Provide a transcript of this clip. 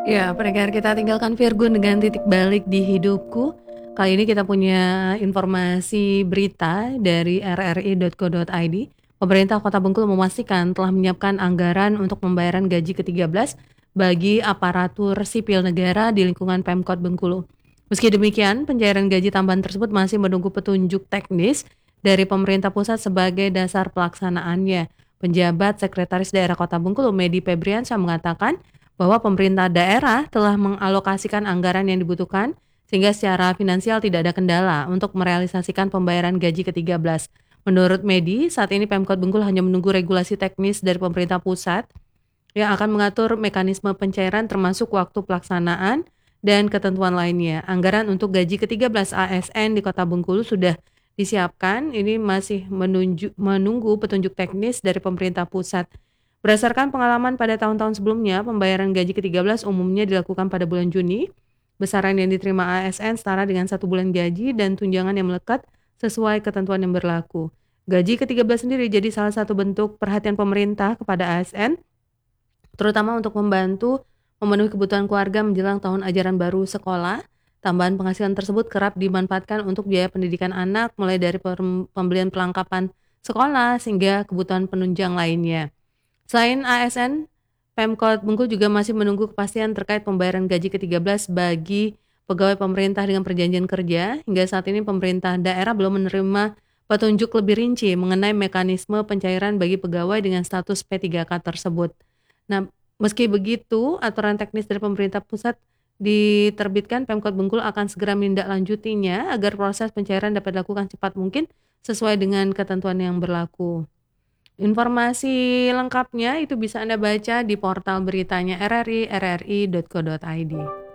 Ya, pendengar kita tinggalkan Virgun dengan titik balik di hidupku. Kali ini kita punya informasi berita dari rri.co.id. Pemerintah Kota Bengkulu memastikan telah menyiapkan anggaran untuk pembayaran gaji ke-13 bagi aparatur sipil negara di lingkungan Pemkot Bengkulu. Meski demikian, pencairan gaji tambahan tersebut masih menunggu petunjuk teknis dari pemerintah pusat sebagai dasar pelaksanaannya. Penjabat Sekretaris Daerah Kota Bengkulu, Medi Febriansyah, mengatakan bahwa pemerintah daerah telah mengalokasikan anggaran yang dibutuhkan sehingga secara finansial tidak ada kendala untuk merealisasikan pembayaran gaji ke-13. Menurut Medi, saat ini Pemkot Bengkulu hanya menunggu regulasi teknis dari pemerintah pusat yang akan mengatur mekanisme pencairan termasuk waktu pelaksanaan dan ketentuan lainnya. Anggaran untuk gaji ke-13 ASN di Kota Bengkulu sudah disiapkan, ini masih menunggu petunjuk teknis dari pemerintah pusat. Berdasarkan pengalaman pada tahun-tahun sebelumnya, pembayaran gaji ke-13 umumnya dilakukan pada bulan Juni. Besaran yang diterima ASN setara dengan 1 bulan gaji dan tunjangan yang melekat sesuai ketentuan yang berlaku. Gaji ke-13 sendiri jadi salah satu bentuk perhatian pemerintah kepada ASN, terutama untuk membantu memenuhi kebutuhan keluarga menjelang tahun ajaran baru sekolah. Tambahan penghasilan tersebut kerap dimanfaatkan untuk biaya pendidikan anak, mulai dari pembelian perlengkapan sekolah hingga kebutuhan penunjang lainnya. Selain ASN, Pemkot Bengkulu juga masih menunggu kepastian terkait pembayaran gaji ke-13 bagi pegawai pemerintah dengan perjanjian kerja. Hingga saat ini pemerintah daerah belum menerima petunjuk lebih rinci mengenai mekanisme pencairan bagi pegawai dengan status P3K tersebut. Nah, meski begitu, aturan teknis dari pemerintah pusat diterbitkan, Pemkot Bengkulu akan segera menindaklanjutinya agar proses pencairan dapat dilakukan cepat mungkin sesuai dengan ketentuan yang berlaku. Informasi lengkapnya itu bisa Anda baca di portal beritanya RRI, rri.co.id.